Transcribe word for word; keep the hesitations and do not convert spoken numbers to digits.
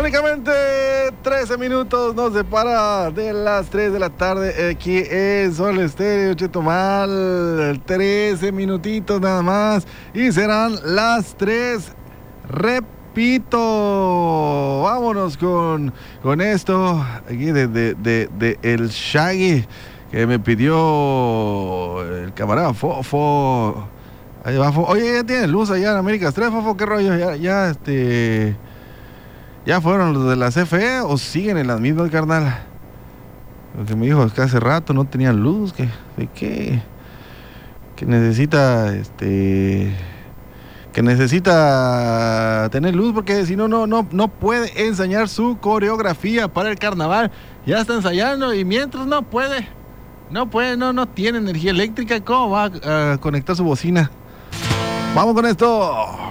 Únicamente trece minutos nos separa de las tres de la tarde aquí en Sol Estéreo Chetumal. trece minutitos nada más y serán las tres. Repito, vámonos con, con esto aquí de, de, de, de el Shaggy que me pidió el camarada Fofo. Ahí va, Fofo. Oye, ya tiene luz allá en Américas tres, Fofo, qué rollo, ya, ya este... ¿Ya fueron los de la C F E o siguen en las mismas, carnal? Porque me dijo que hace rato no tenían luz, que de qué, que necesita, este, que necesita tener luz porque si no, no, no, no puede ensayar su coreografía para el carnaval. Ya está ensayando y mientras no puede, no puede, no, no tiene energía eléctrica, ¿cómo va a uh, conectar su bocina? Vamos con esto.